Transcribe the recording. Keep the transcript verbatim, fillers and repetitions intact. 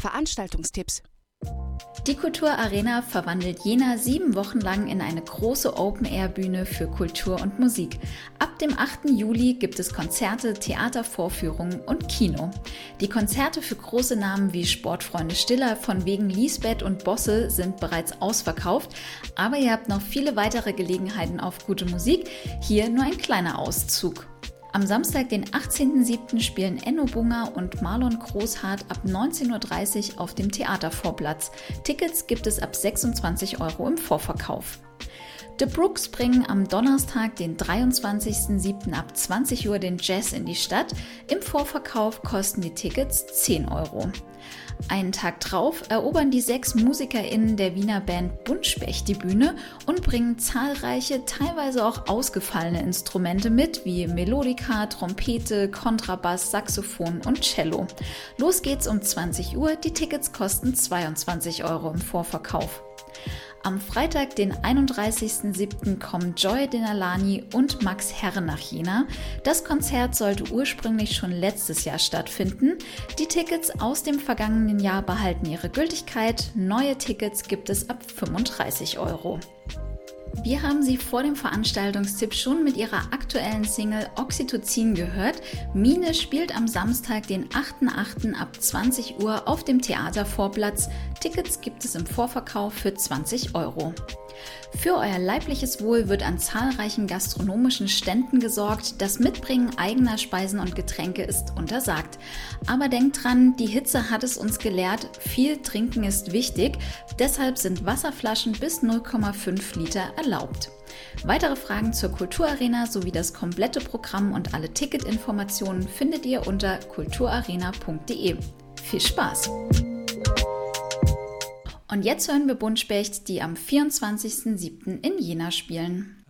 Veranstaltungstipps. Die Kulturarena verwandelt Jena sieben Wochen lang in eine große Open-Air-Bühne für Kultur und Musik. Ab dem achten Juli gibt es Konzerte, Theatervorführungen und Kino. Die Konzerte für große Namen wie Sportfreunde Stiller, von wegen Lisbeth und Bosse sind bereits ausverkauft, aber ihr habt noch viele weitere Gelegenheiten auf gute Musik. Hier nur ein kleiner Auszug. Am Samstag, den achtzehnten siebten spielen Enno Bunger und Marlon Großhardt ab neunzehn Uhr dreißig auf dem Theatervorplatz. Tickets gibt es ab sechsundzwanzig Euro im Vorverkauf. The Brooks bringen am Donnerstag, den dreiundzwanzigsten siebten ab zwanzig Uhr den Jazz in die Stadt. Im Vorverkauf kosten die Tickets zehn Euro. Einen Tag drauf erobern die sechs MusikerInnen der Wiener Band Buntspecht die Bühne und bringen zahlreiche, teilweise auch ausgefallene Instrumente mit, wie Melodika, Trompete, Kontrabass, Saxophon und Cello. Los geht's um zwanzig Uhr, die Tickets kosten zweiundzwanzig Euro im Vorverkauf. Am Freitag, den einunddreißigsten siebten kommen Joy Denalani und Max Herre nach Jena. Das Konzert sollte ursprünglich schon letztes Jahr stattfinden. Die Tickets aus dem vergangenen Jahr behalten ihre Gültigkeit. Neue Tickets gibt es ab fünfunddreißig Euro. Wir haben sie vor dem Veranstaltungstipp schon mit ihrer aktuellen Single Oxytocin gehört. Mine spielt am Samstag, den achten achten ab zwanzig Uhr auf dem Theatervorplatz. Tickets gibt es im Vorverkauf für zwanzig Euro. Für euer leibliches Wohl wird an zahlreichen gastronomischen Ständen gesorgt. Das Mitbringen eigener Speisen und Getränke ist untersagt. Aber denkt dran, die Hitze hat es uns gelehrt, viel Trinken ist wichtig. Deshalb sind Wasserflaschen bis null Komma fünf Liter erlaubt. Weitere Fragen zur Kulturarena sowie das komplette Programm und alle Ticketinformationen findet ihr unter kulturarena punkt de. Viel Spaß! Und jetzt hören wir Buntspecht, die am vierundzwanzigsten siebten in Jena spielen.